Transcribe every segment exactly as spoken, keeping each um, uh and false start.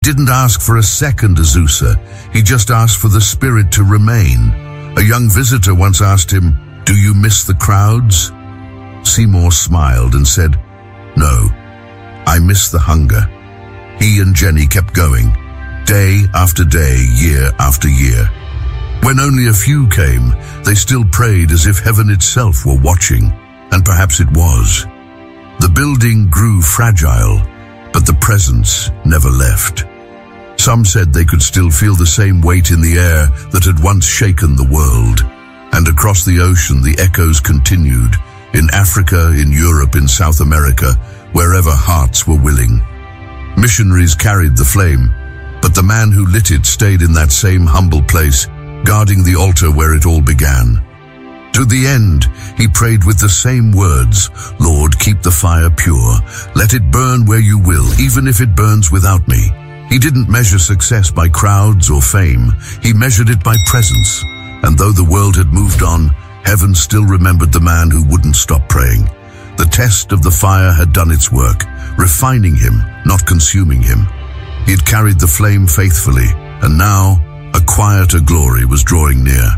Didn't ask for a second Azusa, he just asked for the spirit to remain. A young visitor once asked him, "Do you miss the crowds?" Seymour smiled and said, "No, I miss the hunger." He and Jenny kept going, day after day, year after year. When only a few came, they still prayed as if heaven itself were watching, and perhaps it was. The building grew fragile, but the presence never left. Some said they could still feel the same weight in the air that had once shaken the world. And across the ocean the echoes continued, in Africa, in Europe, in South America, wherever hearts were willing. Missionaries carried the flame, but the man who lit it stayed in that same humble place, guarding the altar where it all began. To the end, he prayed with the same words, "Lord, keep the fire pure. Let it burn where you will, even if it burns without me." He didn't measure success by crowds or fame. He measured it by presence. And though the world had moved on, heaven still remembered the man who wouldn't stop praying. The test of the fire had done its work, refining him, not consuming him. He had carried the flame faithfully, and now a quieter glory was drawing near.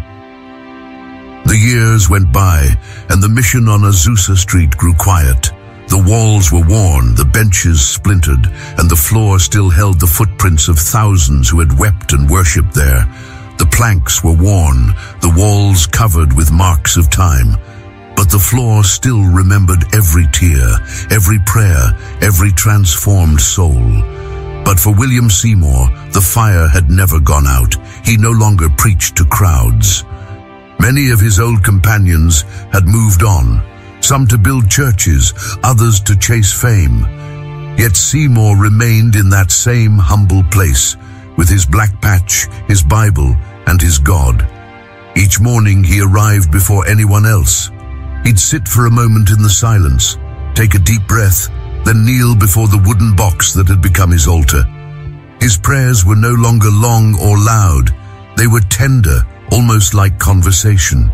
The years went by, and the mission on Azusa Street grew quiet. The walls were worn, the benches splintered, and the floor still held the footprints of thousands who had wept and worshipped there. The planks were worn, the walls covered with marks of time, but the floor still remembered every tear, every prayer, every transformed soul. But for William Seymour, the fire had never gone out. He no longer preached to crowds. Many of his old companions had moved on, some to build churches, others to chase fame. Yet Seymour remained in that same humble place, with his black patch, his Bible, and his God. Each morning he arrived before anyone else. He'd sit for a moment in the silence, take a deep breath, then kneel before the wooden box that had become his altar. His prayers were no longer long or loud. They were tender, almost like conversation.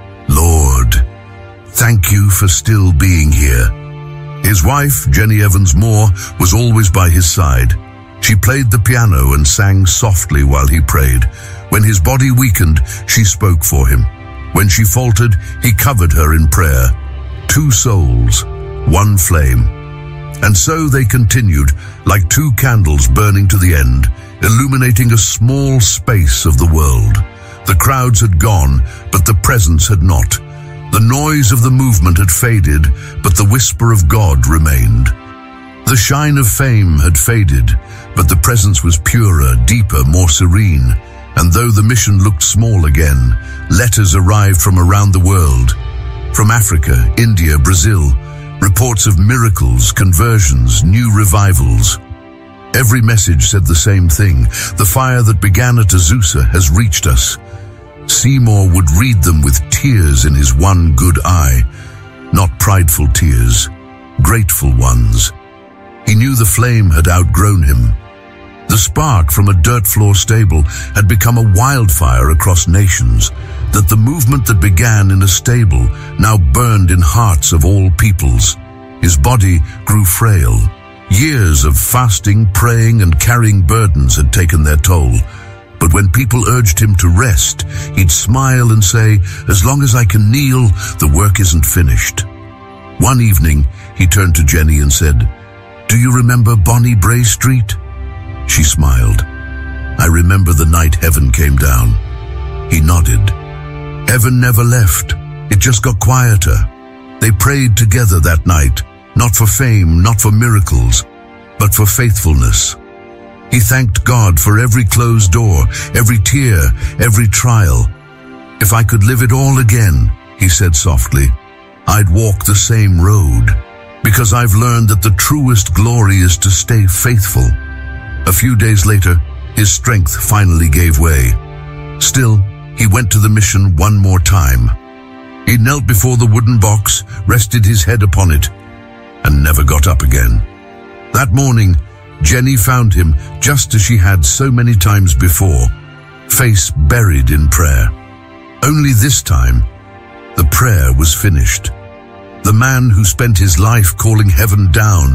"Lord, thank you for still being here." His wife, Jenny Evans Moore, was always by his side. She played the piano and sang softly while he prayed. When his body weakened, she spoke for him. When she faltered, he covered her in prayer. Two souls, one flame. And so they continued, like two candles burning to the end, illuminating a small space of the world. The crowds had gone, but the presence had not. The noise of the movement had faded, but the whisper of God remained. The shine of fame had faded, but the presence was purer, deeper, more serene. And though the mission looked small again, letters arrived from around the world. From Africa, India, Brazil, reports of miracles, conversions, new revivals. Every message said the same thing. The fire that began at Azusa has reached us. Seymour would read them with tears in his one good eye. Not prideful tears, grateful ones. He knew the flame had outgrown him. The spark from a dirt floor stable had become a wildfire across nations, that the movement that began in a stable now burned in hearts of all peoples. His body grew frail. Years of fasting, praying, and carrying burdens had taken their toll. But when people urged him to rest, he'd smile and say, "As long as I can kneel, the work isn't finished." One evening, he turned to Jenny and said, "Do you remember Bonnie Bray Street?" She smiled. "I remember the night heaven came down." He nodded. Heaven never left. It just got quieter. They prayed together that night, not for fame, not for miracles, but for faithfulness. He thanked God for every closed door, every tear, every trial. "If I could live it all again," he said softly, "I'd walk the same road, because I've learned that the truest glory is to stay faithful." A few days later, his strength finally gave way. Still, he went to the mission one more time. He knelt before the wooden box, rested his head upon it, and never got up again. That morning, Jenny found him just as she had so many times before, face buried in prayer. Only this time, the prayer was finished. The man who spent his life calling heaven down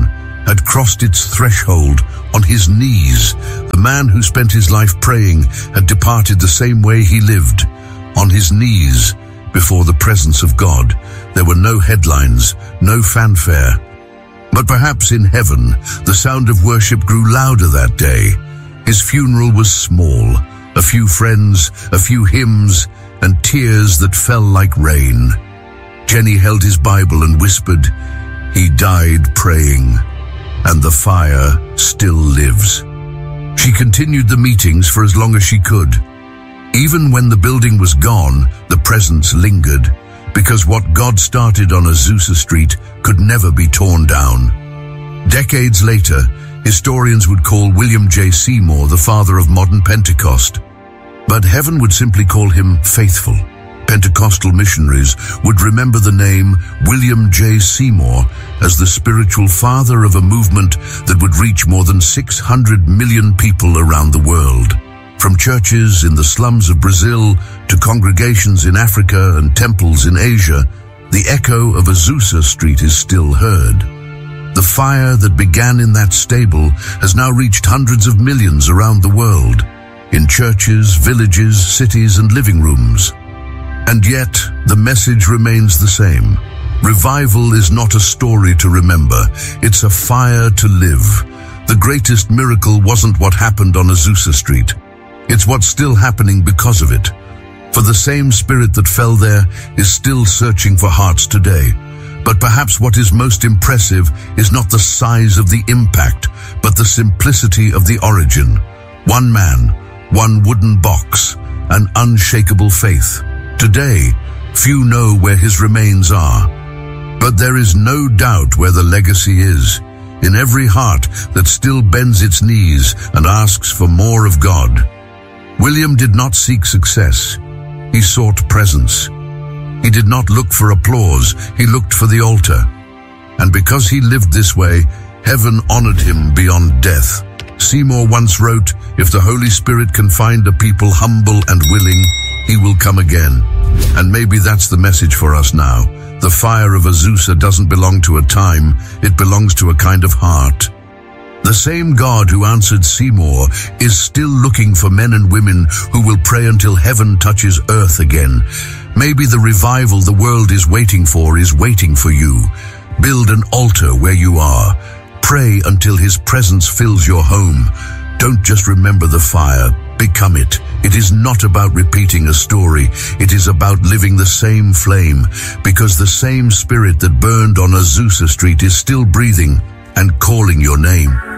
had crossed its threshold on his knees. The man who spent his life praying had departed the same way he lived, on his knees before the presence of God. There were no headlines, no fanfare. But perhaps in heaven, the sound of worship grew louder that day. His funeral was small, a few friends, a few hymns, and tears that fell like rain. Jenny held his Bible and whispered, "He died praying, and the fire still lives." She continued the meetings for as long as she could. Even when the building was gone, the presence lingered, because what God started on Azusa Street could never be torn down. Decades later, historians would call William J. Seymour the father of modern Pentecost. But heaven would simply call him faithful. Pentecostal missionaries would remember the name William J. Seymour as the spiritual father of a movement that would reach more than six hundred million people around the world. From churches in the slums of Brazil to congregations in Africa and temples in Asia, the echo of Azusa Street is still heard. The fire that began in that stable has now reached hundreds of millions around the world, in churches, villages, cities, and living rooms. And yet, the message remains the same. Revival is not a story to remember, it's a fire to live. The greatest miracle wasn't what happened on Azusa Street. It's what's still happening because of it. For the same spirit that fell there is still searching for hearts today. But perhaps what is most impressive is not the size of the impact, but the simplicity of the origin. One man, one wooden box, an unshakable faith. Today, few know where his remains are. But there is no doubt where the legacy is, in every heart that still bends its knees and asks for more of God. William did not seek success. He sought presence. He did not look for applause. He looked for the altar. And because he lived this way, heaven honored him beyond death. Seymour once wrote, "If the Holy Spirit can find a people humble and willing, he will come again." And maybe that's the message for us now. The fire of Azusa doesn't belong to a time, it belongs to a kind of heart. The same God who answered Seymour is still looking for men and women who will pray until heaven touches earth again. Maybe the revival the world is waiting for is waiting for you. Build an altar where you are. Pray until his presence fills your home. Don't just remember the fire, become it. It is not about repeating a story. It is about living the same flame, because the same spirit that burned on Azusa Street is still breathing and calling your name.